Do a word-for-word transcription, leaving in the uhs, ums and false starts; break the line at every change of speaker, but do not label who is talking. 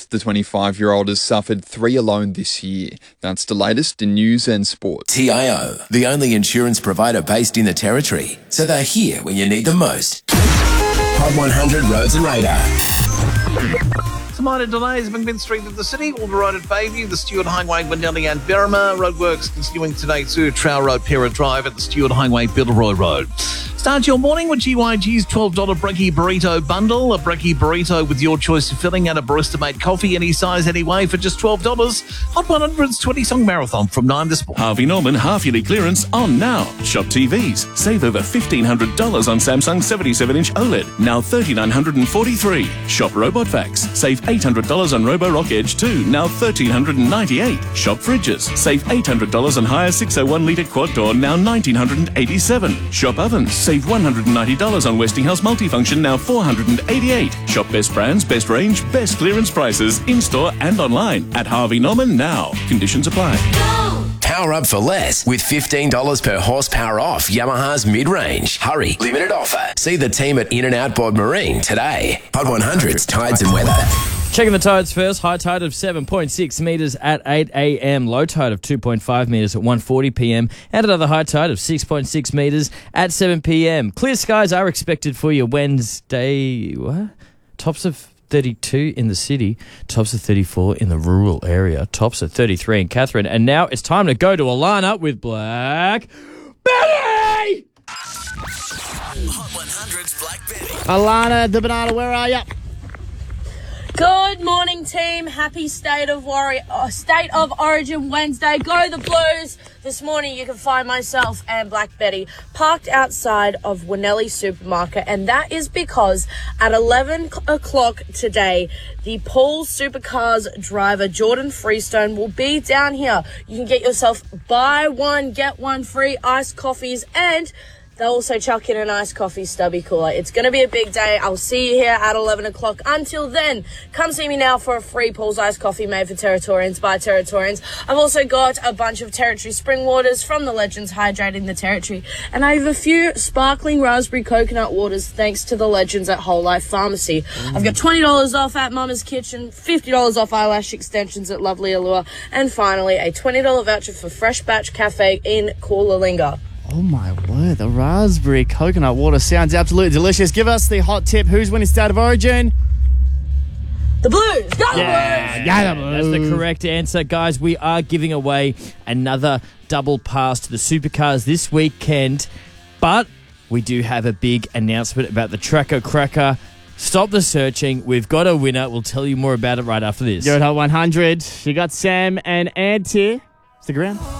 The twenty-five-year-old has suffered three alone this year. That's the latest in news and sport.
T I O, the only insurance provider based in the Territory, so they're here when you need them most. Hot one hundred Roads and Radar.
Some minor delays have been Street of the City, Alder Road at Bayview, the Stewart Highway, Wendelli and Berrima. Roadworks continuing today to Trowell Road, Pera Drive at the Stewart Highway, Bilderoy Road. Start your morning with G Y G's twelve dollars Brekkie Burrito Bundle. A Brekkie Burrito with your choice of filling and a barista-made coffee, any size, any way, for just twelve dollars. Hot one hundred's twenty-song marathon from nine this morning.
Harvey Norman half-yearly clearance on now. Shop T Vs. Save over fifteen hundred dollars on Samsung seventy-seven inch OLED, now three thousand nine hundred forty-three dollars. Shop Robot Vacs. Save eight hundred dollars on Roborock Edge two, now one thousand three hundred ninety-eight dollars. Shop Fridges. Save eight hundred dollars on Hire six oh one litre quad door, now one thousand nine hundred eighty-seven dollars. Shop Ovens. Save one hundred ninety dollars on Westinghouse Multifunction, now four hundred eighty-eight dollars. Shop best brands, best range, best clearance prices, in-store and online at Harvey Norman now. Conditions apply.
Power up for less with fifteen dollars per horsepower off Yamaha's mid-range. Hurry, limited offer. See the team at In and Out Bod Marine today. Hot one hundred's Tides and Weather.
Checking the tides first. High tide of seven point six metres at eight a m. Low tide of two point five metres at one forty p m. And another high tide of six point six metres at seven p m. Clear skies are expected for you Wednesday. What? Tops of thirty-two in the city. Tops of thirty-four in the rural area. Tops of thirty-three in Catherine. And now it's time to go to Alana with Black Betty!
Hot one hundred's Black Betty.
Alana, the banana, where are you?
Good morning, team. Happy State of Warrior, uh, State of Origin Wednesday. Go the Blues. This morning you can find myself and Black Betty parked outside of Wendelli Supermarket, and that is because at eleven o'clock today, the Paul Supercars driver Jordan Freestone will be down here. You can get yourself buy one, get one free iced coffees, and they'll also chuck in an iced coffee stubby cooler. It's going to be a big day. I'll see you here at eleven o'clock. Until then, come see me now for a free Paul's iced coffee made for Territorians by Territorians. I've also got a bunch of Territory spring waters from the Legends hydrating the Territory. And I have a few sparkling raspberry coconut waters thanks to the Legends at Whole Life Pharmacy. Mm. I've got twenty dollars off at Mama's Kitchen, fifty dollars off eyelash extensions at Lovely Allure, and finally a twenty dollars voucher for Fresh Batch Cafe in Coolalingga.
Oh my word, the raspberry coconut water sounds absolutely delicious. Give us the hot tip. Who's winning State of Origin?
The Blues! Go
Yeah,
Blues!
yeah, the Blues.
That's the correct answer. Guys, we are giving away another double pass to the Supercars this weekend, but we do have a big announcement about the Tracker Cracker. Stop the searching. We've got a winner. We'll tell you more about it right after this.
You're at Hot one hundred. You got Sam and Ant here. Stick around.